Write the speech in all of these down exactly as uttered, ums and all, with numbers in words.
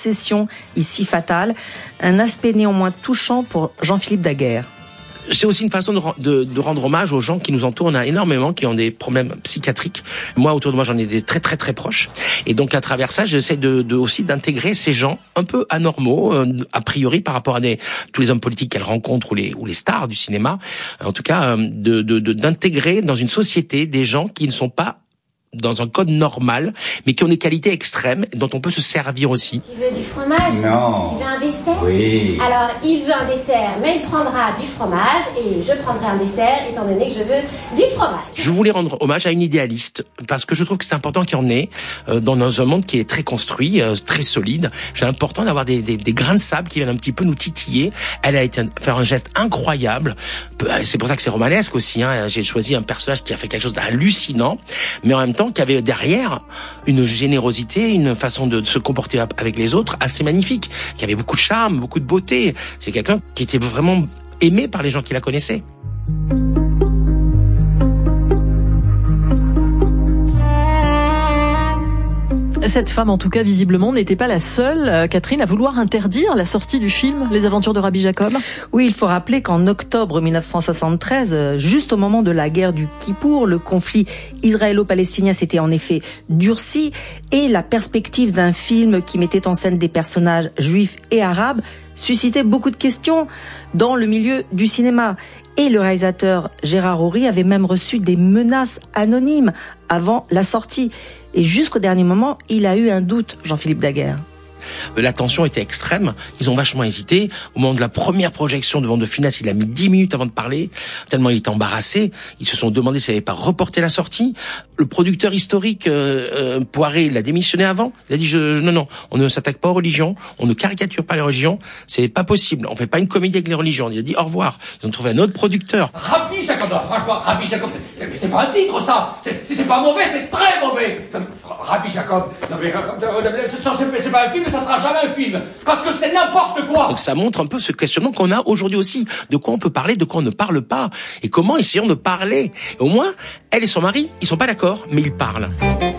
l'obsession ici fatale. Un aspect néanmoins touchant pour Jean-Philippe Daguerre. C'est aussi une façon de, de, de rendre hommage aux gens qui nous entourent. On a énormément qui ont des problèmes psychiatriques. Moi, autour de moi, j'en ai des très très très proches. Et donc, à travers ça, j'essaie de, de aussi d'intégrer ces gens un peu anormaux, euh, a priori, par rapport à des, tous les hommes politiques qu'elle rencontre ou les, ou les stars du cinéma. En tout cas, euh, de, de, de, d'intégrer dans une société des gens qui ne sont pas dans un code normal, mais qui ont des qualités extrêmes, dont on peut se servir aussi. Tu veux du fromage? Non. Tu veux un dessert? Oui. Alors, il veut un dessert, mais il prendra du fromage, et je prendrai un dessert, étant donné que je veux du fromage. Je voulais rendre hommage à une idéaliste, parce que je trouve que c'est important qu'il y en ait, euh, dans un monde qui est très construit, euh, très solide. C'est important d'avoir des, des, des grains de sable qui viennent un petit peu nous titiller. Elle a été un, faire un geste incroyable. C'est pour ça que c'est romanesque aussi, hein. J'ai choisi un personnage qui a fait quelque chose d'hallucinant, mais en même temps, qui avait derrière une générosité, une façon de se comporter avec les autres assez magnifique, qui avait beaucoup de charme, beaucoup de beauté. C'est quelqu'un qui était vraiment aimé par les gens qui la connaissaient. Cette femme, en tout cas, visiblement, n'était pas la seule, euh, Catherine, à vouloir interdire la sortie du film Les Aventures de Rabbi Jacob. Oui, il faut rappeler qu'en octobre mille neuf cent soixante-treize, juste au moment de la guerre du Kippour, le conflit israélo-palestinien s'était en effet durci et la perspective d'un film qui mettait en scène des personnages juifs et arabes suscitait beaucoup de questions dans le milieu du cinéma. Et le réalisateur Gérard Houry avait même reçu des menaces anonymes avant la sortie. Et jusqu'au dernier moment, il a eu un doute, Jean-Philippe Daguerre. La tension était extrême, ils ont vachement hésité. Au moment de la première projection devant De Funès, il a mis dix minutes avant de parler, tellement il était embarrassé. Ils se sont demandé s'il n'avait pas reporté la sortie. Le producteur historique, euh, euh, Poiré, il a démissionné avant. Il a dit je, non, non, on ne s'attaque pas aux religions, on ne caricature pas les religions, c'est pas possible, on fait pas une comédie avec les religions. Il a dit au revoir. Ils ont trouvé un autre producteur. Rabbi Jacob, non, franchement, Rabbi Jacob, c'est, c'est pas un titre ça, c'est, c'est pas mauvais, c'est très mauvais. Rabbi Jacob, non mais, c'est, c'est pas un film, ça sera jamais un film, parce que c'est n'importe quoi. Donc ça montre un peu ce questionnement qu'on a aujourd'hui aussi, de quoi on peut parler, de quoi on ne parle pas, et comment essayons de parler. Et au moins, elle et son mari, ils sont pas d'accord, mais ils parlent.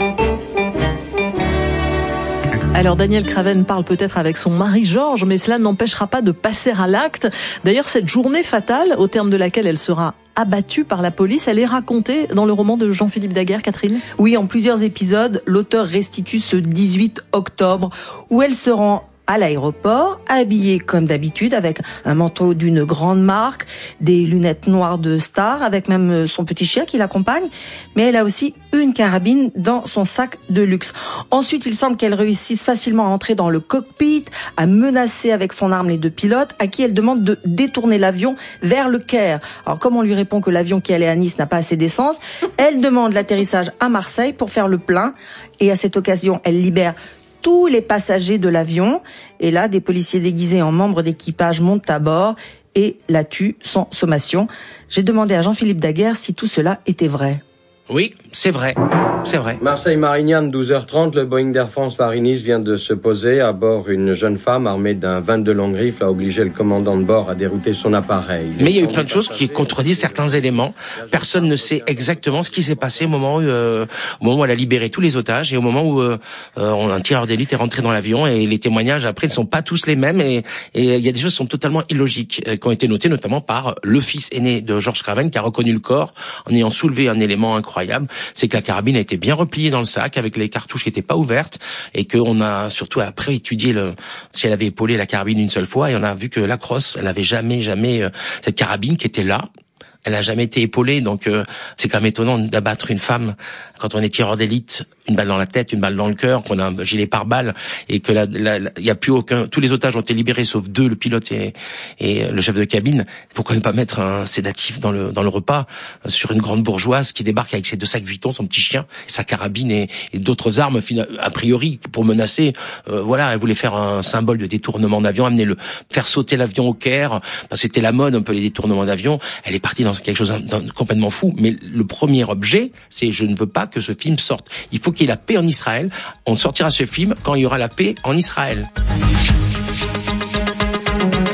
Alors Daniel Craven parle peut-être avec son mari Georges, mais cela n'empêchera pas de passer à l'acte. D'ailleurs, cette journée fatale, au terme de laquelle elle sera abattue par la police, elle est racontée dans le roman de Jean-Philippe Daguerre, Catherine. Oui, en plusieurs épisodes, l'auteur restitue ce dix-huit octobre, où elle se rend à l'aéroport, habillée comme d'habitude, avec un manteau d'une grande marque, des lunettes noires de star, avec même son petit chien qui l'accompagne, mais elle a aussi une carabine dans son sac de luxe. Ensuite, il semble qu'elle réussisse facilement à entrer dans le cockpit, à menacer avec son arme les deux pilotes, à qui elle demande de détourner l'avion vers le Caire. Alors, comme on lui répond que l'avion qui allait à Nice n'a pas assez d'essence, elle demande l'atterrissage à Marseille pour faire le plein, et à cette occasion, elle libère tous les passagers de l'avion. Et là, des policiers déguisés en membres d'équipage montent à bord et la tuent sans sommation. J'ai demandé à Jean-Philippe Daguerre si tout cela était vrai. Oui, c'est vrai, c'est vrai. Marseille-Marignane, douze heures trente, le Boeing d'Air France Paris-Nice vient de se poser. À bord, une jeune femme armée d'un vingt-deux long grifle a obligé le commandant de bord à dérouter son appareil. Mais il y a eu plein de choses qui contredisent certains éléments. Personne ne sait exactement ce qui s'est passé au moment où, euh, au moment où elle a libéré tous les otages et au moment où euh, euh, un tireur d'élite est rentré dans l'avion, et les témoignages après ne sont pas tous les mêmes, et, et il y a des choses qui sont totalement illogiques, euh, qui ont été notées notamment par le fils aîné de Georges Craven, qui a reconnu le corps en ayant soulevé un élément incroyable. C'est que la carabine a été bien repliée dans le sac avec les cartouches qui n'étaient pas ouvertes, et qu'on a surtout après étudié le, si elle avait épaulé la carabine une seule fois, et on a vu que la crosse, elle avait jamais, jamais, euh, cette carabine qui était là, elle n'a jamais été épaulée, donc euh, c'est quand même étonnant d'abattre une femme quand on est tireur d'élite, une balle dans la tête, une balle dans le cœur, qu'on a un gilet pare-balles, et que il y a plus aucun, tous les otages ont été libérés sauf deux, le pilote et, et le chef de cabine. Pourquoi ne pas mettre un sédatif dans le dans le repas euh, sur une grande bourgeoise qui débarque avec ses deux sacs Vuitton, son petit chien, sa carabine et, et d'autres armes a priori pour menacer. Euh, voilà, elle voulait faire un symbole de détournement d'avion, amener le faire sauter l'avion au Caire, parce que c'était la mode un peu les détournements d'avion. Elle est partie dans quelque chose de complètement fou. Mais le premier objet, c'est je ne veux pas que ce film sorte. Il faut qu'il y ait la paix en Israël. On sortira ce film quand il y aura la paix en Israël.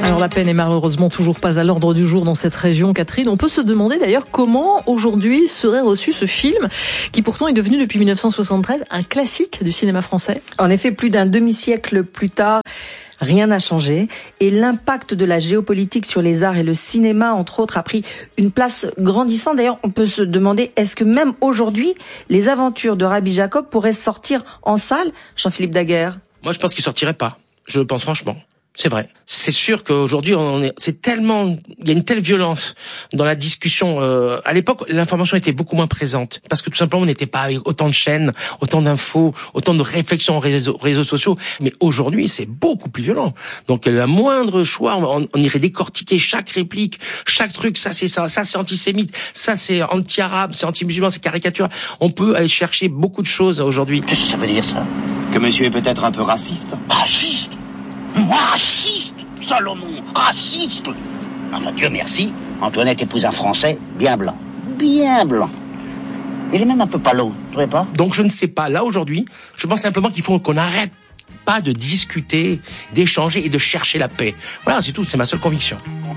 Alors la peine est malheureusement toujours pas à l'ordre du jour dans cette région, Catherine. On peut se demander d'ailleurs comment aujourd'hui serait reçu ce film qui pourtant est devenu depuis mille neuf cent soixante-treize un classique du cinéma français. En effet, plus d'un demi-siècle plus tard, rien n'a changé et l'impact de la géopolitique sur les arts et le cinéma, entre autres, a pris une place grandissante. D'ailleurs, on peut se demander, est-ce que même aujourd'hui, les aventures de Rabbi Jacob pourraient sortir en salle, Jean-Philippe Daguerre? Moi, je pense qu'il sortirait pas. Je le pense franchement. C'est vrai. C'est sûr qu'aujourd'hui, on est, c'est tellement, il y a une telle violence dans la discussion. Euh, à l'époque, l'information était beaucoup moins présente parce que tout simplement, on n'était pas avec autant de chaînes, autant d'infos, autant de réflexions aux réseaux, réseaux sociaux. Mais aujourd'hui, c'est beaucoup plus violent. Donc, le moindre choix, on, on irait décortiquer chaque réplique, chaque truc. Ça, c'est ça, ça c'est antisémite, ça c'est anti-arabe, c'est anti-musulman, c'est caricature. On peut aller chercher beaucoup de choses aujourd'hui. Qu'est-ce que ça veut dire ça? Que monsieur est peut-être un peu raciste. Raciste? Moi, raciste, Salomon, raciste. Enfin, Dieu merci, Antoinette épouse un Français bien blanc. Bien blanc. Il est même un peu palo, tu trouvez pas? Donc je ne sais pas, là aujourd'hui, je pense simplement qu'il faut qu'on arrête pas de discuter, d'échanger et de chercher la paix. Voilà, c'est tout, c'est ma seule conviction.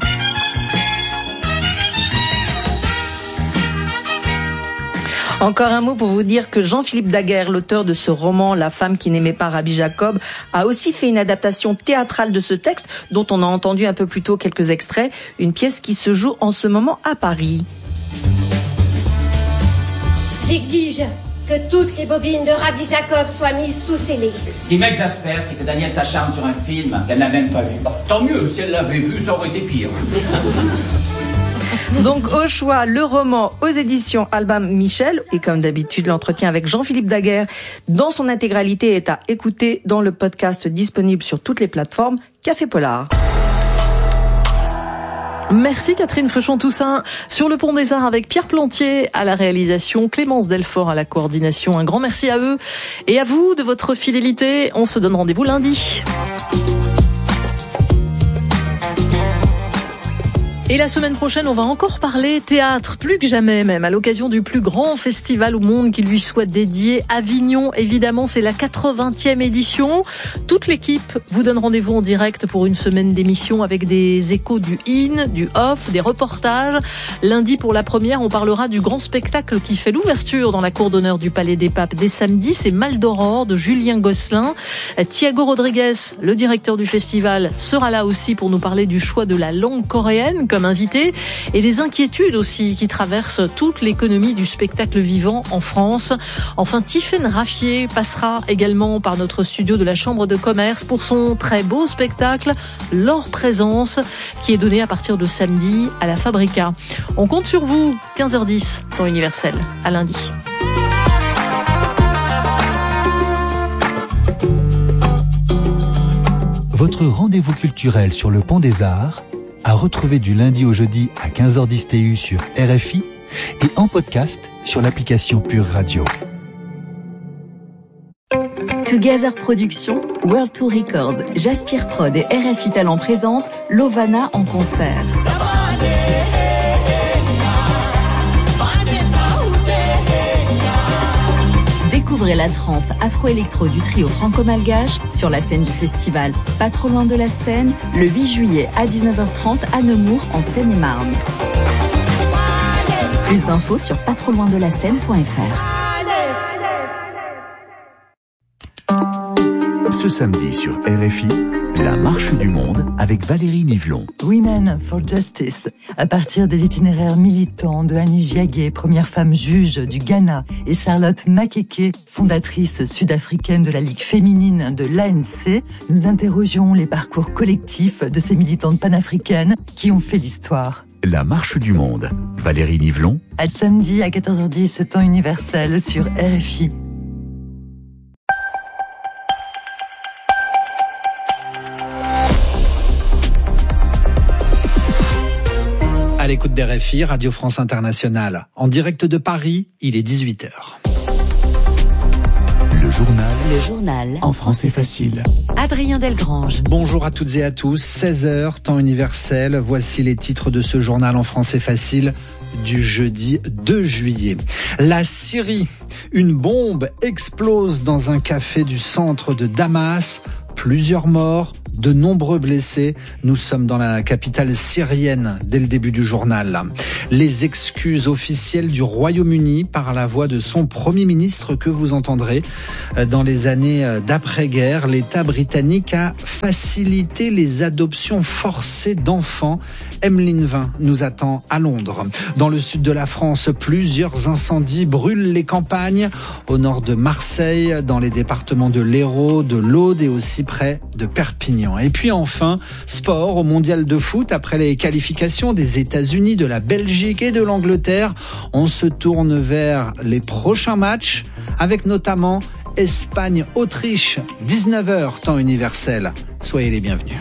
Encore un mot pour vous dire que Jean-Philippe Daguerre, l'auteur de ce roman « La femme qui n'aimait pas Rabbi Jacob », a aussi fait une adaptation théâtrale de ce texte, dont on a entendu un peu plus tôt quelques extraits, une pièce qui se joue en ce moment à Paris. J'exige que toutes les bobines de Rabbi Jacob soient mises sous scellé. Ce qui m'exaspère, c'est que Daniel s'acharne sur un film qu'elle n'a même pas vu. Bon, tant mieux, si elle l'avait vu, ça aurait été pire. Donc au choix, le roman aux éditions Albin Michel, et comme d'habitude, l'entretien avec Jean-Philippe Daguerre dans son intégralité est à écouter dans le podcast disponible sur toutes les plateformes Café Polar. Merci Catherine Fruchon-Toussaint. Sur le Pont des Arts avec Pierre Plantier à la réalisation, Clémence Delfort à la coordination. Un grand merci à eux et à vous de votre fidélité. On se donne rendez-vous lundi. Et la semaine prochaine, on va encore parler théâtre, plus que jamais même, à l'occasion du plus grand festival au monde qui lui soit dédié. Avignon, évidemment, c'est la quatre-vingtième édition. Toute l'équipe vous donne rendez-vous en direct pour une semaine d'émission avec des échos du in, du off, des reportages. Lundi, pour la première, on parlera du grand spectacle qui fait l'ouverture dans la cour d'honneur du Palais des Papes. Dès samedi, c'est Mal d'Aurore de Julien Gosselin. Thiago Rodriguez, le directeur du festival, sera là aussi pour nous parler du choix de la langue coréenne comme invité et les inquiétudes aussi qui traversent toute l'économie du spectacle vivant en France. Enfin, Tiffaine Raffier passera également par notre studio de la Chambre de commerce pour son très beau spectacle Leur présence qui est donné à partir de samedi à la Fabrica. On compte sur vous, quinze heures dix, temps universel. À lundi. Votre rendez-vous culturel sur le Pont des Arts à retrouver du lundi au jeudi à quinze heures dix T U sur R F I et en podcast sur l'application Pure Radio. Together Productions, World Tour Records, Jaspire Prod et R F I Talent présentent Lovana en concert. Découvrez la trance afro-électro du trio franco-malgache sur la scène du festival Pas trop loin de la Seine, le huit juillet à dix-neuf heures trente à Nemours en Seine-et-Marne. Plus d'infos sur pas trop loin de la scène point F R. Ce samedi sur R F I, la marche du monde avec Valérie Nivelon. Women for Justice, à partir des itinéraires militants de Annie Giaguet, première femme juge du Ghana, et Charlotte Makeke, fondatrice sud-africaine de la Ligue féminine de l'A N C, nous interrogeons les parcours collectifs de ces militantes panafricaines qui ont fait l'histoire. La marche du monde, Valérie Nivelon. À samedi à quatorze heures dix, temps universel sur R F I. À l'écoute d'R F I, Radio France Internationale. En direct de Paris, il est dix-huit heures. Le journal. Le journal. En français facile. Adrien Delgrange. Bonjour à toutes et à tous. seize heures, temps universel. Voici les titres de ce journal en français facile du jeudi deux juillet. La Syrie. Une bombe explose dans un café du centre de Damas. Plusieurs morts, de nombreux blessés. Nous sommes dans la capitale syrienne dès le début du journal. Les excuses officielles du Royaume-Uni par la voix de son Premier ministre que vous entendrez. Dans les années d'après-guerre, l'État britannique a facilité les adoptions forcées d'enfants. Emeline Vin nous attend à Londres. Dans le sud de la France, plusieurs incendies brûlent les campagnes. Au nord de Marseille, dans les départements de l'Hérault, de l'Aude et aussi près de Perpignan. Et puis enfin, sport au mondial de foot. Après les qualifications des États-Unis, de la Belgique et de l'Angleterre, on se tourne vers les prochains matchs avec notamment Espagne-Autriche, dix-neuf heures, temps universel. Soyez les bienvenus.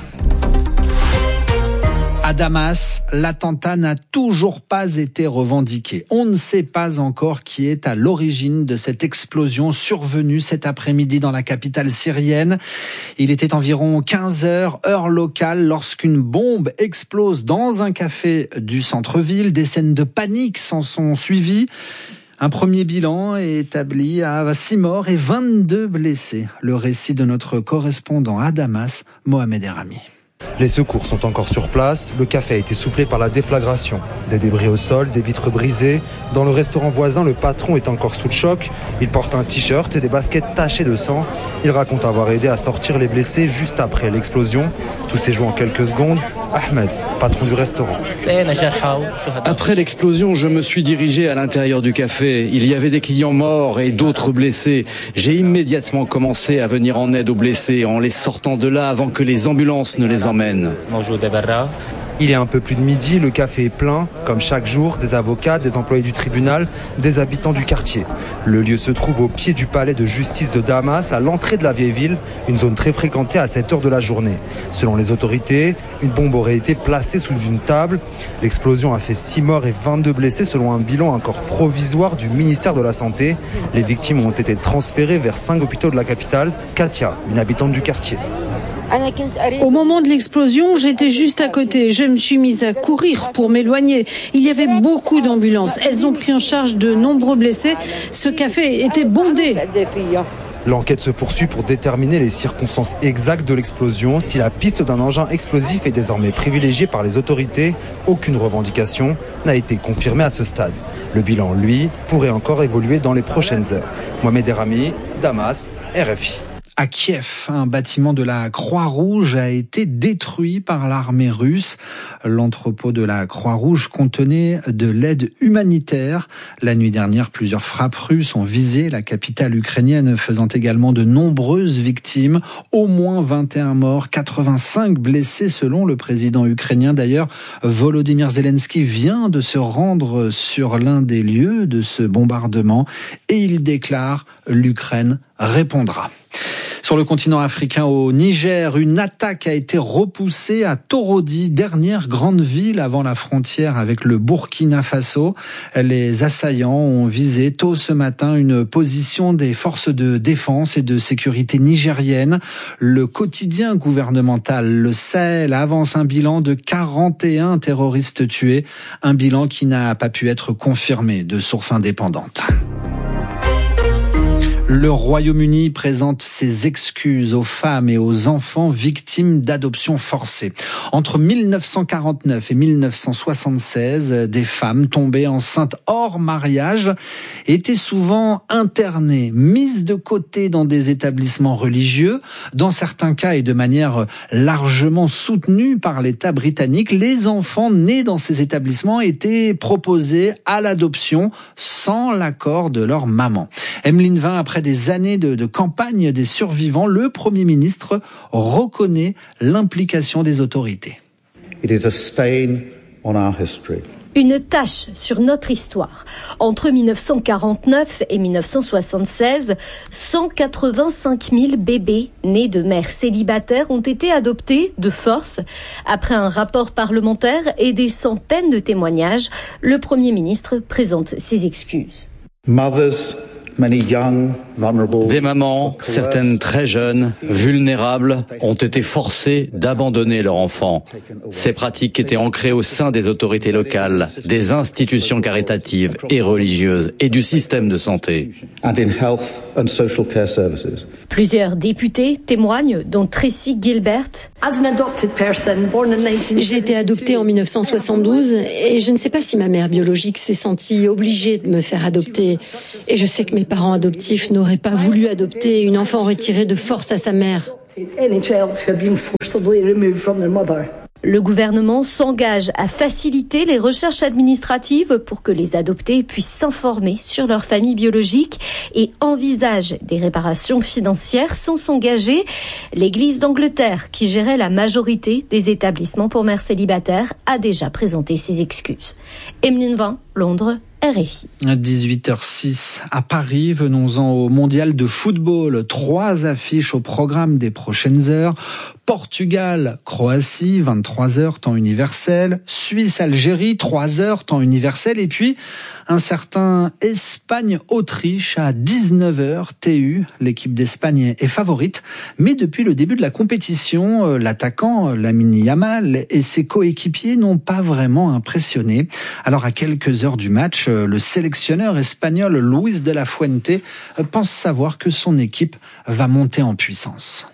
À Damas, l'attentat n'a toujours pas été revendiqué. On ne sait pas encore qui est à l'origine de cette explosion survenue cet après-midi dans la capitale syrienne. Il était environ quinze heures, heure locale, lorsqu'une bombe explose dans un café du centre-ville. Des scènes de panique s'en sont suivies. Un premier bilan est établi à six morts et vingt-deux blessés. Le récit de notre correspondant à Damas, Mohamed Erami. Les secours sont encore sur place. Le café a été soufflé par la déflagration. Des débris au sol, des vitres brisées. Dans le restaurant voisin, le patron est encore sous le choc. Il porte un t-shirt et des baskets tachées de sang. Il raconte avoir aidé à sortir les blessés juste après l'explosion. Tout s'est joué en quelques secondes. Ahmed, patron du restaurant. Après l'explosion, je me suis dirigé à l'intérieur du café. Il y avait des clients morts et d'autres blessés. J'ai immédiatement commencé à venir en aide aux blessés en les sortant de là avant que les ambulances ne les emmènent. Il est un peu plus de midi, le café est plein, comme chaque jour, des avocats, des employés du tribunal, des habitants du quartier. Le lieu se trouve au pied du palais de justice de Damas, à l'entrée de la vieille ville, une zone très fréquentée à cette heure de la journée. Selon les autorités, une bombe aurait été placée sous une table. L'explosion a fait six morts et vingt-deux blessés selon un bilan encore provisoire du ministère de la Santé. Les victimes ont été transférées vers cinq hôpitaux de la capitale. Katia, une habitante du quartier. Au moment de l'explosion, j'étais juste à côté. Je me suis mise à courir pour m'éloigner. Il y avait beaucoup d'ambulances. Elles ont pris en charge de nombreux blessés. Ce café était bondé. L'enquête se poursuit pour déterminer les circonstances exactes de l'explosion. Si la piste d'un engin explosif est désormais privilégiée par les autorités, aucune revendication n'a été confirmée à ce stade. Le bilan, lui, pourrait encore évoluer dans les prochaines heures. Mohamed Erami, Damas, R F I. À Kiev, un bâtiment de la Croix-Rouge a été détruit par l'armée russe. L'entrepôt de la Croix-Rouge contenait de l'aide humanitaire. La nuit dernière, plusieurs frappes russes ont visé la capitale ukrainienne, faisant également de nombreuses victimes. Au moins vingt et un morts, quatre-vingt-cinq blessés selon le président ukrainien. D'ailleurs, Volodymyr Zelensky vient de se rendre sur l'un des lieux de ce bombardement et il déclare « l'Ukraine répondra ». Sur le continent africain, au Niger, une attaque a été repoussée à Torodi, dernière grande ville avant la frontière avec le Burkina Faso. Les assaillants ont visé tôt ce matin une position des forces de défense et de sécurité nigériennes. Le quotidien gouvernemental, le Sahel, avance un bilan de quarante et un terroristes tués, un bilan qui n'a pas pu être confirmé de sources indépendantes. Le Royaume-Uni présente ses excuses aux femmes et aux enfants victimes d'adoptions forcées. Entre mille neuf cent quarante-neuf et mille neuf cent soixante-seize, des femmes tombées enceintes hors mariage étaient souvent internées, mises de côté dans des établissements religieux. Dans certains cas et de manière largement soutenue par l'État britannique, les enfants nés dans ces établissements étaient proposés à l'adoption sans l'accord de leur maman. Emeline Vin, après des années de, de campagne des survivants, le Premier ministre reconnaît l'implication des autorités. It is a stain on our history. Une tache sur notre histoire. Entre mille neuf cent quarante-neuf et mille neuf cent soixante-seize, cent quatre-vingt-cinq mille bébés nés de mères célibataires ont été adoptés de force. Après un rapport parlementaire et des centaines de témoignages, le Premier ministre présente ses excuses. Mothers, many young Des mamans, certaines très jeunes, vulnérables, ont été forcées d'abandonner leur enfant. Ces pratiques étaient ancrées au sein des autorités locales, des institutions caritatives et religieuses et du système de santé. Plusieurs députés témoignent, dont Tracy Gilbert. J'ai été adoptée en mille neuf cent soixante-douze et je ne sais pas si ma mère biologique s'est sentie obligée de me faire adopter. Et je sais que mes parents adoptifs n'auraient pas voulu adopter une enfant retirée de force à sa mère. Le gouvernement s'engage à faciliter les recherches administratives pour que les adoptés puissent s'informer sur leur famille biologique et envisage des réparations financières sans s'engager. L'Église d'Angleterre, qui gérait la majorité des établissements pour mères célibataires, a déjà présenté ses excuses. Emeline Vin, Londres, R F I. À dix-huit heures six à Paris, venons-en au mondial de football. Trois affiches au programme des prochaines heures. Portugal, Croatie, vingt-trois heures, temps universel. Suisse, Algérie, trois heures, temps universel. Et puis, un certain Espagne-Autriche à dix-neuf heures, T U. L'équipe d'Espagne est favorite. Mais depuis le début de la compétition, l'attaquant Lamine Yamal et ses coéquipiers n'ont pas vraiment impressionné. Alors, à quelques heures du match, le sélectionneur espagnol Luis de la Fuente pense savoir que son équipe va monter en puissance.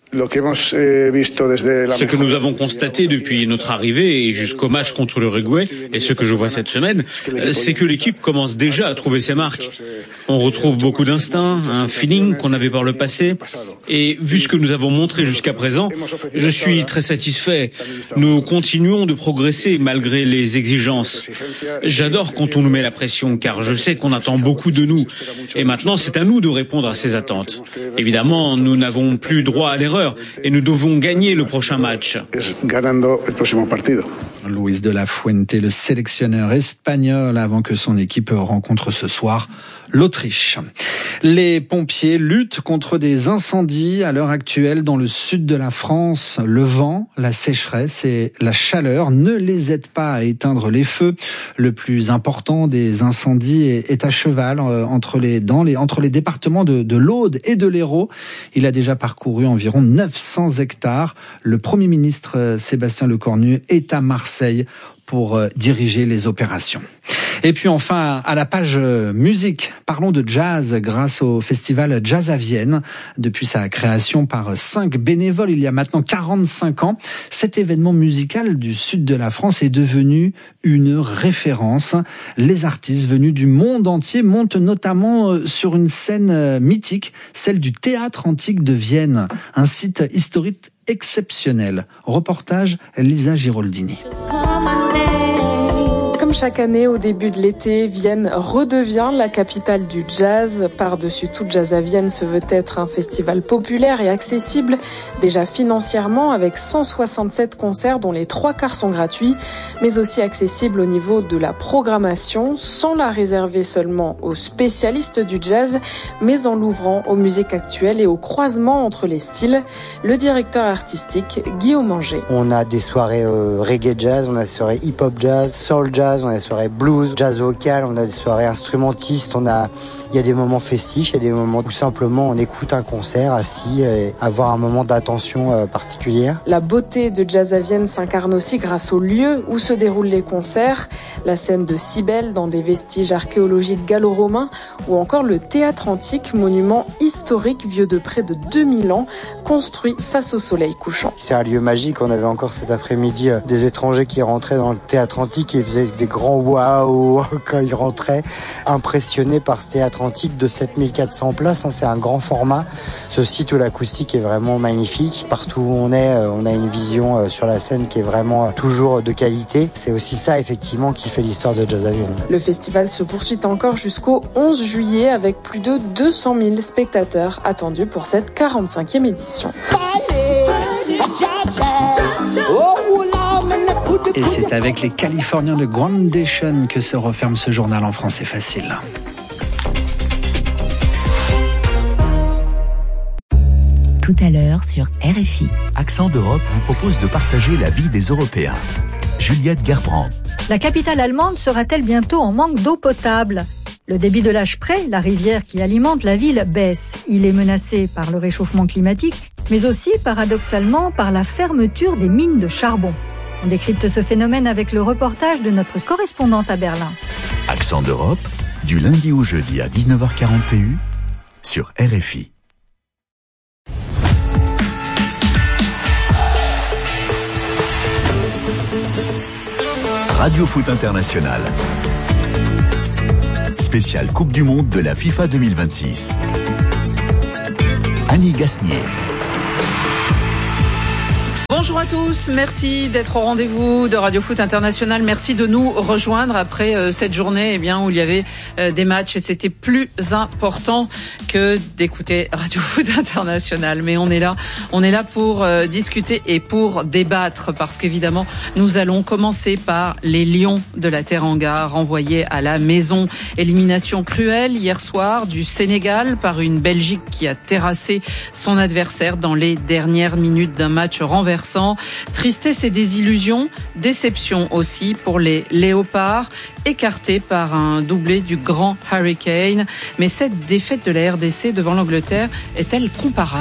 Ce que nous avons constaté depuis notre arrivée et jusqu'au match contre l'Uruguay, et ce que je vois cette semaine, c'est que l'équipe commence déjà à trouver ses marques. On retrouve beaucoup d'instinct, un feeling qu'on avait par le passé, et vu ce que nous avons montré jusqu'à présent, je suis très satisfait. Nous continuons de progresser malgré les exigences. J'adore quand on nous met la pression, car je sais qu'on attend beaucoup de nous, et maintenant c'est à nous de répondre à ces attentes. Évidemment, nous n'avons plus droit à l'erreur, et nous devons gagner le prochain match. Luis de la Fuente, le sélectionneur espagnol, avant que son équipe rencontre ce soir l'Autriche. Les pompiers luttent contre des incendies à l'heure actuelle dans le sud de la France. Le vent, la sécheresse et la chaleur ne les aident pas à éteindre les feux. Le plus important des incendies est, est à cheval entre les, dans les, entre les départements de, de l'Aude et de l'Hérault. Il a déjà parcouru environ neuf cents hectares. Le Premier ministre Sébastien Lecornu est à Marseille pour diriger les opérations. Et puis enfin, à la page musique, parlons de jazz grâce au festival Jazz à Vienne. Depuis sa création par cinq bénévoles il y a maintenant quarante-cinq ans, cet événement musical du sud de la France est devenu une référence. Les artistes venus du monde entier montent notamment sur une scène mythique, celle du Théâtre Antique de Vienne, un site historique exceptionnel. Reportage Lisa Giraldini. Comme chaque année, au début de l'été, Vienne redevient la capitale du jazz. Par-dessus tout, Jazz à Vienne se veut être un festival populaire et accessible, déjà financièrement avec cent soixante-sept concerts dont les trois quarts sont gratuits, mais aussi accessible au niveau de la programmation, sans la réserver seulement aux spécialistes du jazz, mais en l'ouvrant aux musiques actuelles et au croisement entre les styles. Le directeur artistique, Guillaume Anger. On a des soirées euh, reggae jazz, on a des soirées hip-hop jazz, soul jazz, on a des soirées blues, jazz vocal, on a des soirées instrumentistes, on a, il y a des moments festifs, il y a des moments où simplement on écoute un concert assis et avoir un moment d'attention euh, particulière. La beauté de Jazz à Vienne s'incarne aussi grâce au lieu où se déroulent les concerts, la scène de Cybèle dans des vestiges archéologiques gallo-romains ou encore le Théâtre Antique, monument historique vieux de près de deux mille ans, construit face au soleil couchant. C'est un lieu magique, on avait encore cet après-midi euh, des étrangers qui rentraient dans le Théâtre Antique et faisaient des grands waouh quand ils rentraient, impressionnés par ce Théâtre Antique de sept mille quatre cents places, hein, c'est un grand format. Ce site où l'acoustique est vraiment magnifique. Partout où on est, on a une vision sur la scène qui est vraiment toujours de qualité. C'est aussi ça, effectivement, qui fait l'histoire de Jazz à Vienne. Le festival se poursuit encore jusqu'au onze juillet avec plus de deux cent mille spectateurs attendus pour cette quarante-cinquième édition. Et c'est avec les Californiens de Groundation que se referme ce journal en français facile. Tout à l'heure sur R F I. Accent d'Europe vous propose de partager la vie des Européens. Juliette Gerbrand. La capitale allemande sera-t-elle bientôt en manque d'eau potable ? Le débit de l'Acheprey, la rivière qui alimente la ville, baisse. Il est menacé par le réchauffement climatique, mais aussi, paradoxalement, par la fermeture des mines de charbon. On décrypte ce phénomène avec le reportage de notre correspondante à Berlin. Accent d'Europe, du lundi au jeudi à dix-neuf heures quarante sur R F I. Radio Foot International. Spécial Coupe du Monde de la FIFA deux mille vingt-six. Annie Gasnier. Bonjour à tous, merci d'être au rendez-vous de Radio Foot International. Merci de nous rejoindre après euh, cette journée eh bien, où il y avait euh, des matchs et c'était plus important que d'écouter Radio Foot International. Mais on est là, on est là pour euh, discuter et pour débattre parce qu'évidemment, nous allons commencer par les Lions de la Teranga renvoyés à la maison. Élimination cruelle hier soir du Sénégal par une Belgique qui a terrassé son adversaire dans les dernières minutes d'un match renversant. Tristesse et désillusion, déception aussi pour les Léopards, écartés par un doublé du grand Harry Kane. Mais cette défaite de la R D C devant l'Angleterre est-elle comparable ?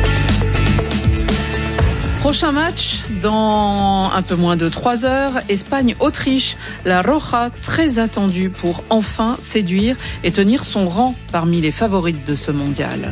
Prochain match dans un peu moins de trois heures, Espagne-Autriche. La Roja, très attendue pour enfin séduire et tenir son rang parmi les favorites de ce mondial.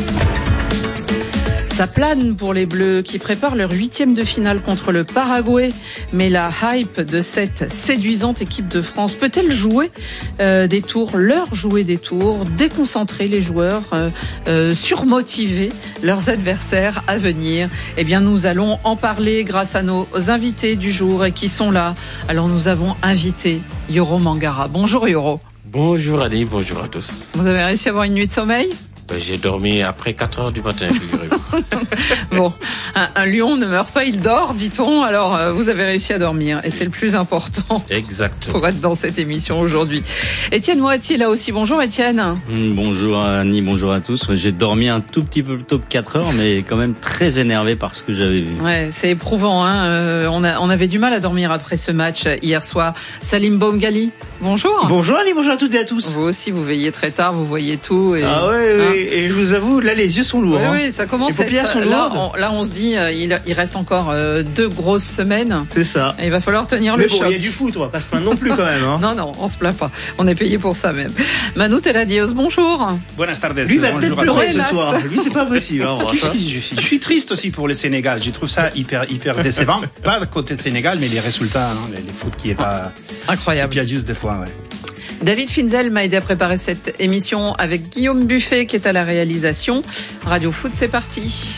Ça plane pour les Bleus qui préparent leur huitième de finale contre le Paraguay. Mais la hype de cette séduisante équipe de France peut-elle jouer euh, des tours, leur jouer des tours, déconcentrer les joueurs, euh, euh, surmotiver leurs adversaires à venir ? Eh bien, nous allons en parler grâce à nos invités du jour et qui sont là. Alors, nous avons invité Yoro Mangara. Bonjour Yoro. Bonjour Annie, bonjour à tous. Vous avez réussi à avoir une nuit de sommeil ? J'ai dormi après quatre heures du matin, figurez-vous. Bon, un, un lion ne meurt pas, il dort, dit-on. Alors, euh, vous avez réussi à dormir. Et c'est le plus important. Exact. Pour être dans cette émission aujourd'hui. Étienne Moatier, là aussi. Bonjour, Étienne. Mmh, bonjour, Annie. Bonjour à tous. J'ai dormi un tout petit peu plus tôt que quatre heures, mais quand même très énervé par ce que j'avais vu. Ouais, c'est éprouvant, hein. Euh, on a, on avait du mal à dormir après ce match hier soir. Salim Boumgali. Bonjour. Bonjour, Annie. Bonjour à toutes et à tous. Vous aussi, vous veillez très tard, vous voyez tout. Et, ah ouais, hein. oui. Et je vous avoue, là, les yeux sont lourds. Oui, hein. oui, ça commence à être... sont là, on, là, on se dit, euh, il, il reste encore euh, deux grosses semaines. C'est ça. Et il va falloir tenir Mais le bon, choc. Il y a du foot, on va pas se plaindre non plus quand même. Hein. non, non, on se plaint pas. On est payé pour ça même. Manu Teladios, bonjour. Buenas tardes. Lui va peut-être pleurer ce soir. Lui, c'est pas possible. Hein, je, suis, je suis triste aussi pour le Sénégal. Je trouve ça hyper, hyper décevant. Pas côté Sénégal, mais les résultats, hein, les, les foot qui est pas... Incroyable. Il y a juste des fois, ouais. David Finzel m'a aidé à préparer cette émission avec Guillaume Buffet qui est à la réalisation. Radio Foot, c'est parti.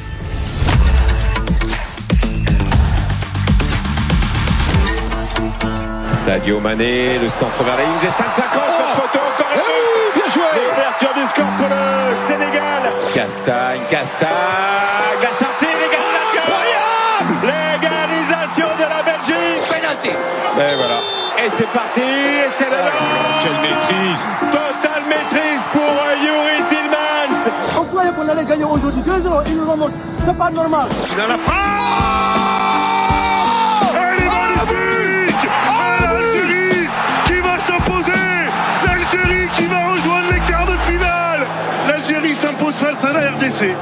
Sadio Mané, le centre vers la ligne des cinq cinquante, oh poteau, encore une oh, bien joué. L'ouverture du score pour le Sénégal. Castagne, Castagne, la sortie, l'égalisation. L'égalisation de la Belgique. Penalty. Et voilà. Et c'est parti, et c'est là. Quelle maîtrise. Totale maîtrise pour Youri Tillmans. On croyait qu'on allait gagner aujourd'hui deux zéro, ils nous remontent. C'est pas normal. Dans la frappe. Elle est magnifique. L'Algérie qui va s'imposer. L'Algérie qui va rejoindre les quarts de finale. L'Algérie s'impose face à la R D C.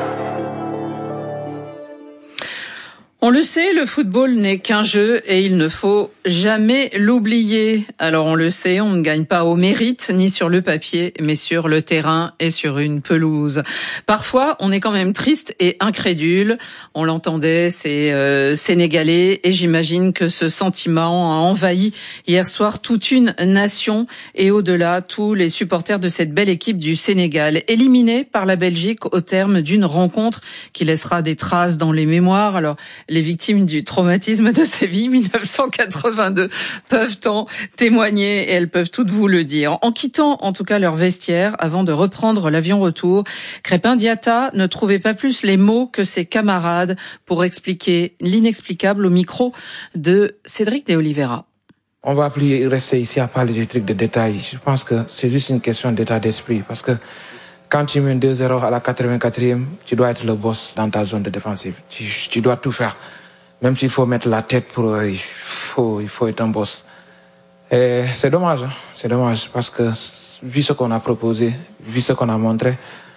On le sait, le football n'est qu'un jeu et il ne faut jamais l'oublier. Alors on le sait, on ne gagne pas au mérite, ni sur le papier, mais sur le terrain et sur une pelouse. Parfois, on est quand même triste et incrédule. On l'entendait, c'est euh, sénégalais, et j'imagine que ce sentiment a envahi hier soir toute une nation et au-delà tous les supporters de cette belle équipe du Sénégal, éliminée par la Belgique au terme d'une rencontre qui laissera des traces dans les mémoires. Alors, les victimes du traumatisme de Séville mille neuf cent quatre-vingt-deux peuvent en témoigner et elles peuvent toutes vous le dire. En quittant en tout cas leur vestiaire avant de reprendre l'avion retour, Crépin Diatta ne trouvait pas plus les mots que ses camarades pour expliquer l'inexplicable au micro de Cédric de Oliveira. On va plus rester ici à parler des trucs de détails. Je pense que c'est juste une question d'état d'esprit parce que quand tu mènes deux zéro à la quatre-vingt-quatrième, tu dois être le boss dans ta zone de défensive. Tu, tu dois tout faire. Même s'il faut mettre la tête pour... Euh, il, faut, il faut être un boss. Et c'est dommage, hein. C'est dommage parce que vu ce qu'on a proposé, vu ce qu'on a montré,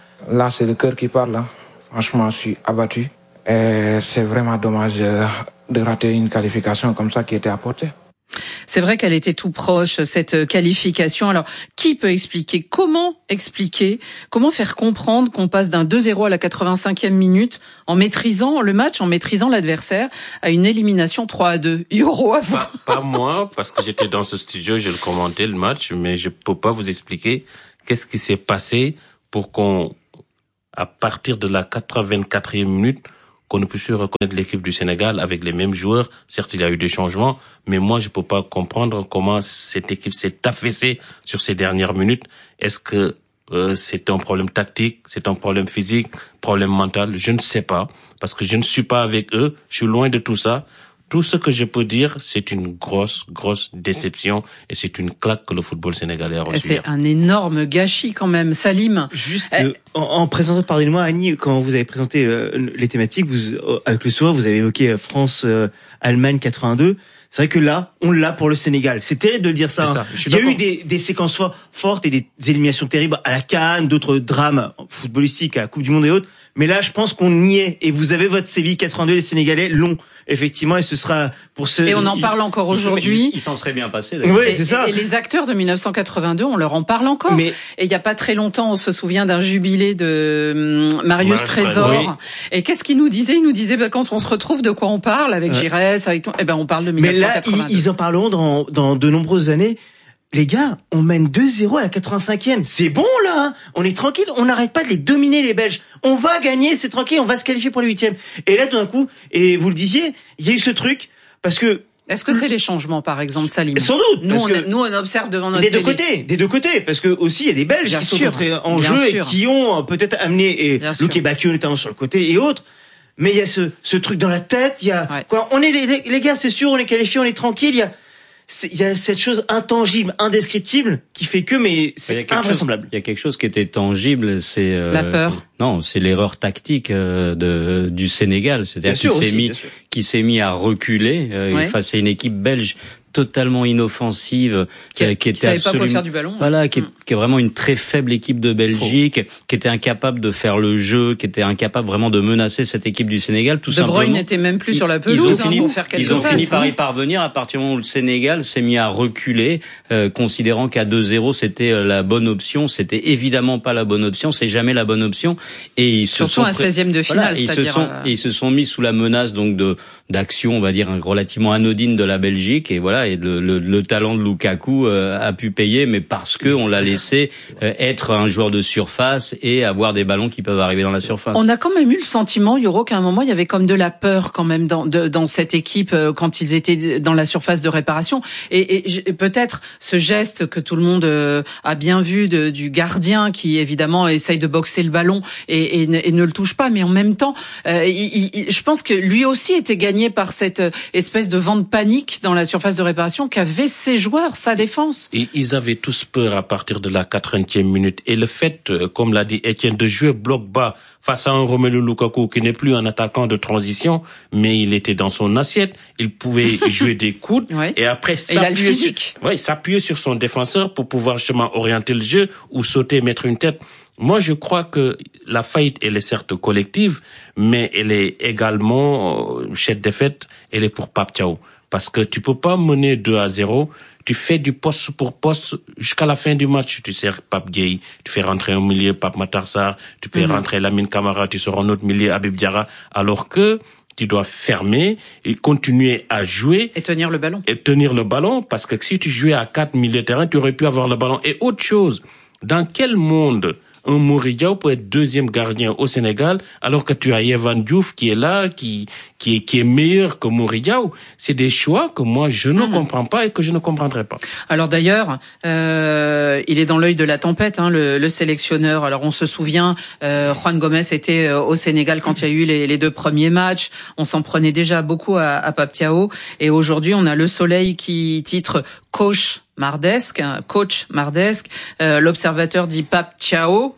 là c'est le cœur qui parle. Hein. Franchement, je suis abattu. Et c'est vraiment dommage de rater une qualification comme ça qui était apportée. C'est vrai qu'elle était tout proche, cette qualification. Alors, qui peut expliquer, comment expliquer, comment faire comprendre qu'on passe d'un deux zéro à la quatre-vingt-cinquième minute en maîtrisant le match, en maîtrisant l'adversaire, à une élimination trois à deux? Yoro, à vous. Pas, pas moi, parce que j'étais dans ce studio, je le commentais le match, mais je peux pas vous expliquer qu'est-ce qui s'est passé pour qu'on, à partir de la quatre-vingt-quatrième minute, qu'on ne puisse reconnaître l'équipe du Sénégal avec les mêmes joueurs. Certes, il y a eu des changements, mais moi, je peux pas comprendre comment cette équipe s'est affaissée sur ces dernières minutes. Est-ce que euh, c'est un problème tactique, c'est un problème physique, problème mental? Je ne sais pas, parce que je ne suis pas avec eux, je suis loin de tout ça. Tout ce que je peux dire, c'est une grosse, grosse déception et c'est une claque que le football sénégalais a reçue. C'est un énorme gâchis quand même. Salim. Juste euh, en, en présentant, pardonnez-moi Annie, quand vous avez présenté euh, les thématiques, vous, avec le soir, vous avez évoqué France, euh, Allemagne quatre-vingt-deux. C'est vrai que là, on l'a pour le Sénégal. C'est terrible de le dire ça. Hein. ça Il y a eu des, des séquences fortes et des éliminations terribles à la CAN, d'autres drames footballistiques à la Coupe du Monde et autres. Mais là, je pense qu'on y est. Et vous avez votre Séville quatre-vingt-deux, les Sénégalais l'ont, effectivement, et ce sera pour ce... Et on en parle encore aujourd'hui. Il s'en serait bien passé. Oui, c'est ça. Et, et les acteurs de mille neuf cent quatre-vingt-deux, on leur en parle encore. Mais... Et il y a pas très longtemps, on se souvient d'un jubilé de hum, Marius Marius Trésor. Oui. Et qu'est-ce qu'il nous disait? Il nous disait, bah, quand on se retrouve, de quoi on parle avec ouais. Giresse, avec tout. Eh ben, on parle de mille neuf cent quatre-vingt-deux. Mais là, ils, ils en parleront dans, dans de nombreuses années. Les gars, on mène deux zéro à la quatre-vingt-cinquième. C'est bon, là, hein. On est tranquille. On n'arrête pas de les dominer, les Belges. On va gagner, c'est tranquille. On va se qualifier pour les huitièmes. Et là, tout d'un coup, et vous le disiez, il y a eu ce truc, parce que... Est-ce que c'est les changements, par exemple, Salim? Sans doute. Nous, on, nous, on observe devant notre Des deux télé. côtés, des deux côtés. Parce que aussi, il y a des Belges Bien qui sûr. sont entrés en Bien jeu sûr. et qui ont peut-être amené, et Luke Bakio notamment sur le côté et autres. Mais il y a ce, ce truc dans la tête, il y a, ouais. quoi, on est les, les gars, c'est sûr, on est qualifiés, on est tranquille, il y a, il y a cette chose intangible, indescriptible, qui fait que, mais c'est invraisemblable. Il y a quelque chose qui était tangible, c'est euh, la peur. Non, c'est l'erreur tactique euh, de du Sénégal, c'est-à-dire qu'il s'est mis, qui s'est mis à reculer euh, ouais. face à une équipe belge totalement inoffensive, qui, a, qui était qui savait absolument, pas quoi faire du ballon. Voilà, qui, hum. qui est vraiment une très faible équipe de Belgique, oh. qui était incapable de faire le jeu, qui était incapable vraiment de menacer cette équipe du Sénégal, tout de simplement. De Bruyne n'était même plus sur la pelouse ils ont hein, fini, pour faire quelque chose. Ils ont passes, fini par hein. y parvenir à partir du moment où le Sénégal s'est mis à reculer, euh, considérant qu'à deux zéro c'était euh, la bonne option. C'était évidemment pas la bonne option, c'est jamais la bonne option. Et ils Surtout se sont un seizième de finale, voilà, c'est-à-dire. Ils se sont, euh... ils se sont mis sous la menace donc de d'action, on va dire relativement anodine de la Belgique, et voilà, et le, le, le talent de Lukaku euh, a pu payer, mais parce que on l'a laissé euh, être un joueur de surface et avoir des ballons qui peuvent arriver dans la surface. On a quand même eu le sentiment, Yoro, qu'à un moment il y avait comme de la peur quand même dans de, dans cette équipe euh, quand ils étaient dans la surface de réparation, et, et, et peut-être ce geste que tout le monde euh, a bien vu de, du gardien qui évidemment essaye de boxer le ballon et, et, et ne le touche pas, mais en même temps, euh, il, il, je pense que lui aussi était gagné par cette espèce de vent de panique dans la surface de réparation qu'avaient ses joueurs, sa défense. Et ils avaient tous peur à partir de la quatre-vingtième minute. Et le fait, comme l'a dit Étienne, de jouer bloc bas face à un Romelu Lukaku qui n'est plus un attaquant de transition, mais il était dans son assiette, il pouvait jouer des coudes ouais. et après s'appuyer, sur, ouais, s'appuyer sur son défenseur pour pouvoir justement orienter le jeu ou sauter, mettre une tête. Moi, je crois que la faillite, elle est certes collective, mais elle est également, euh, cette défaite, elle est pour Pape Thiaw. Parce que tu peux pas mener deux à zéro, tu fais du poste pour poste jusqu'à la fin du match. Tu sers Pape Gueye, tu fais rentrer un milieu Pape Matar Sarr, tu peux mm-hmm. rentrer Lamine Camara, tu sors un autre milieu Habib Diarra, alors que tu dois fermer et continuer à jouer. Et tenir le ballon. Et tenir le ballon, parce que si tu jouais à quatre milieux de terrain, tu aurais pu avoir le ballon. Et autre chose, dans quel monde un Mory Diaw peut être deuxième gardien au Sénégal, alors que tu as Yehvan Diouf qui est là, qui, qui est, qui est meilleur que Mory Diaw? C'est des choix que moi, je ne mmh. comprends pas et que je ne comprendrai pas. Alors d'ailleurs, euh, il est dans l'œil de la tempête, hein, le, le sélectionneur. Alors on se souvient, euh, Juan Gomez était au Sénégal quand il y a eu les, les deux premiers matchs. On s'en prenait déjà beaucoup à, à Pape Thiaw. Et aujourd'hui, on a Le Soleil qui titre « Coach Mardesque, coach Mardesque. Euh, l'observateur dit Pape Thiaw.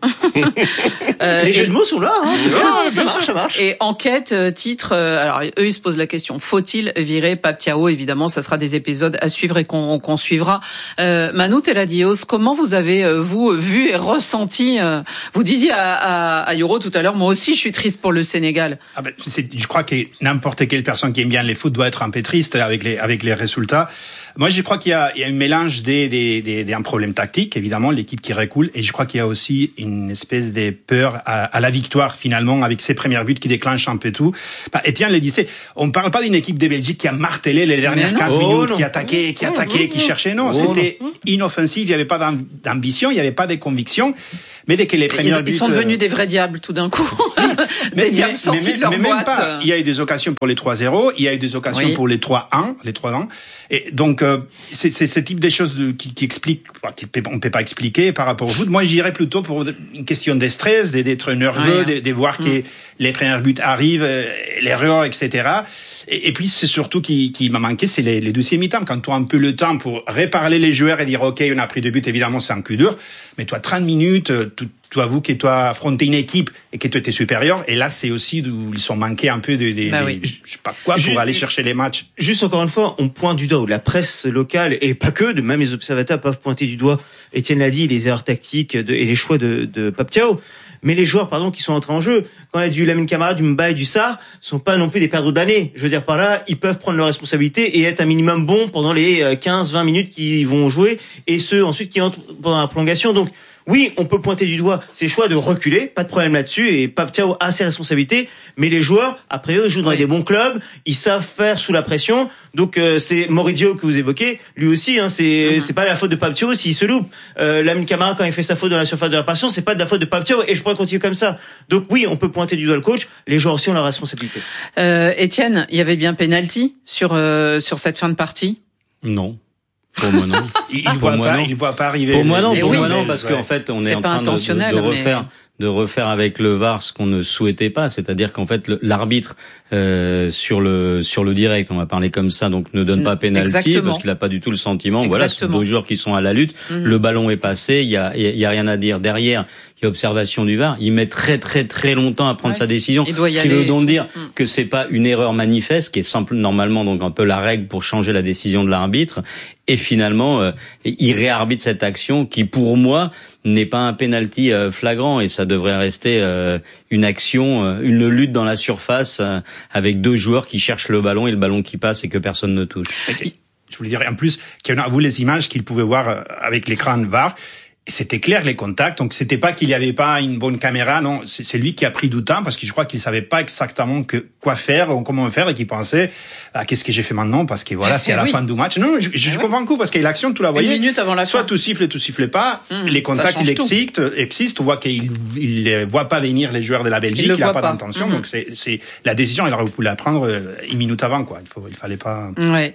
euh, Les jeux de mots sont là, hein, c'est bien, ça marche, ça marche. Et enquête, euh, titre, euh, alors eux ils se posent la question, faut-il virer Pape Thiaw? Évidemment, ça sera des épisodes à suivre et qu'on, qu'on suivra. Euh, Manu Teladios, comment vous avez, euh, vous, vu et ressenti, euh, vous disiez à, à, à Yoro tout à l'heure, moi aussi je suis triste pour le Sénégal. Ah ben, c'est, je crois que n'importe quelle personne qui aime bien les foot doit être un peu triste avec les, avec les résultats. Moi, je crois qu'il y a, il y a un mélange des, des, des, des un problème tactique, évidemment, l'équipe qui recoule, et je crois qu'il y a aussi une espèce de peur à, à la victoire, finalement, avec ces premiers buts qui déclenchent un peu tout. Bah, Étienne le disait, on ne parle pas d'une équipe de Belgique qui a martelé les dernières quinze oh, minutes, non. qui attaquait, qui attaquait, qui cherchait. Non, oh, c'était non. inoffensif, il n'y avait pas d'ambition, il n'y avait pas de conviction. Mais dès que les premiers ils, buts... Ils sont devenus des vrais diables tout d'un coup. Oui, des mais, diables sortis mais, de leur mais boîte. Même pas. Il y a eu des occasions pour les trois zéro, il y a eu des occasions oui. pour les trois un, les trois un. Et donc, euh, c'est, c'est ce type de choses de, qui, qui expliquent, enfin, qui, on ne peut pas expliquer par rapport au foot. Moi, j'irais plutôt pour une question de stress, d'être nerveux, oui. de, de voir mmh. que les premiers buts arrivent, l'erreur, et cetera. Et, et puis, c'est surtout qui, qui m'a manqué, c'est les, les douzième mi-temps. Quand tu as un peu le temps pour réparer les joueurs et dire, OK, on a pris deux buts, évidemment, c'est un coup dur. Mais toi, trente minutes, tu, tu avoues que tu as affronté une équipe et que tu étais supérieur. Et là, c'est aussi où ils sont manqués un peu de, de, bah de oui. je sais pas quoi, pour Juste, aller chercher les matchs. Juste encore une fois, on pointe du doigt, ou la presse locale, et pas que, de même les observateurs peuvent pointer du doigt, Étienne l'a dit, les erreurs tactiques de, et les choix de, de Pape Thiaw. Mais les joueurs, pardon, qui sont entrés en jeu, quand il y a du Lamine Camara, du Mbaye, du Sarr, sont pas non plus des perdreaux d'année. Je veux dire par là, ils peuvent prendre leurs responsabilités et être un minimum bons pendant les quinze vingt minutes qu'ils vont jouer, et ceux ensuite qui entrent pendant la prolongation. Donc, oui, on peut pointer du doigt ces choix de reculer, pas de problème là-dessus, et Pape Thiaw a ses responsabilités, mais les joueurs, après eux, jouent dans oui. des bons clubs, ils savent faire sous la pression, donc euh, c'est Moridio que vous évoquez, lui aussi, hein, c'est mm-hmm. c'est pas la faute de Pape Thiaw s'il se loupe. Euh, Lamine Camara, quand il fait sa faute dans la surface de réparation, c'est pas de la faute de Pape Thiaw, et je pourrais continuer comme ça. Donc oui, on peut pointer du doigt le coach, les joueurs aussi ont la responsabilité. Euh, Étienne, il y avait bien penalty sur euh, sur cette fin de partie? Non. Pour moi non. Il ne voit pas, il voit pas arriver. Pour moi non, les, pour oui, moi non, parce ouais. qu'en fait on est, est en train de, de, de refaire, mais... de refaire avec le V A R ce qu'on ne souhaitait pas, c'est-à-dire qu'en fait le, l'arbitre euh, sur le sur le direct, on va parler comme ça, donc ne donne pas pénalty parce qu'il a pas du tout le sentiment. Exactement. Voilà, ce sont deux joueurs qui sont à la lutte. Mm-hmm. Le ballon est passé, il y a il y a rien à dire derrière. Il y a observation du V A R. Il met très très très longtemps à prendre ouais. sa décision. Il doit y ce qui aller veut donc dire mm. que c'est pas une erreur manifeste, qui est simple normalement donc un peu la règle pour changer la décision de l'arbitre. Et finalement, euh, il réarbitre cette action qui, pour moi, n'est pas un penalty euh, flagrant, et ça devrait rester euh, une action, euh, une lutte dans la surface euh, avec deux joueurs qui cherchent le ballon et le ballon qui passe et que personne ne touche. Okay. Je voulais dire en plus qu'il y en a, vous, les images qu'il pouvait voir avec l'écran V A R. C'était clair les contacts, donc c'était pas qu'il y avait pas une bonne caméra, non, c'est, c'est lui qui a pris du temps parce que je crois qu'il savait pas exactement que quoi faire ou comment faire et qu'il pensait ah, qu'est-ce que j'ai fait maintenant parce que voilà c'est à la oui. fin du match. Non, je, je, je comprends coup parce que l'action tu la voyais. Une minute avant la soit fin. tout siffle, tout siffle pas. Mmh, les contacts ils existent, existent. Tu vois qu'il il voit pas venir les joueurs de la Belgique, il, il a pas, pas d'intention, mmh. donc c'est c'est la décision il aurait pu la prendre une minute avant quoi. Il faut il fallait pas. Ouais.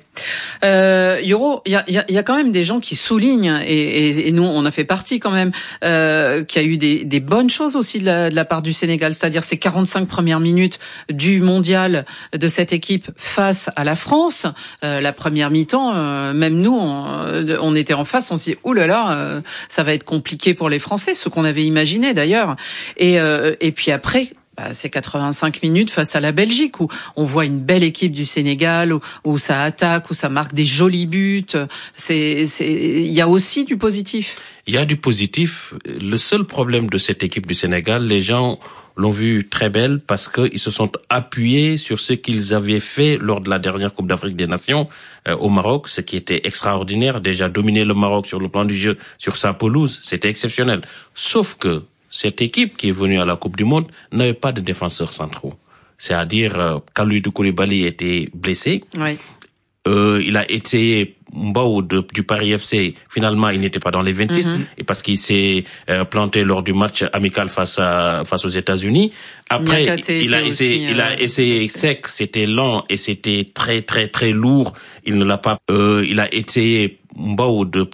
Euh, Yoro, il y a il y a, y a quand même des gens qui soulignent et, et, et nous on a fait partie quand même. Euh, qu'il y a eu des, des bonnes choses aussi de la, de la part du Sénégal, c'est-à-dire ces quarante-cinq premières minutes du mondial de cette équipe face à la France. Euh, la première mi-temps, euh, même nous, on, on était en face, on s'est dit ouh là là, euh, ça va être compliqué pour les Français, ce qu'on avait imaginé d'ailleurs. Et, euh, et puis après. Bah, c'est quatre-vingt-cinq minutes face à la Belgique où on voit une belle équipe du Sénégal où, où ça attaque, où ça marque des jolis buts. C'est, c'est, il y a aussi du positif. Il y a du positif. Le seul problème de cette équipe du Sénégal, les gens l'ont vu très belle parce qu'ils se sont appuyés sur ce qu'ils avaient fait lors de la dernière Coupe d'Afrique des Nations euh, au Maroc, ce qui était extraordinaire. Déjà dominer le Maroc sur le plan du jeu, sur sa pelouse, c'était exceptionnel. Sauf que cette équipe qui est venue à la Coupe du Monde n'avait pas de défenseurs centraux. C'est-à-dire, euh, Kalidou Koulibaly était blessé. Oui. Euh, il a été Mbao de, du Paris F C. Finalement, il n'était pas dans les vingt-six mm-hmm. et parce qu'il s'est euh, planté lors du match amical face à face aux États-Unis. Après, il a, essayé, euh, il a essayé sec, c'était lent et c'était très très très lourd. Il ne l'a pas. Euh, il a été Mbao de,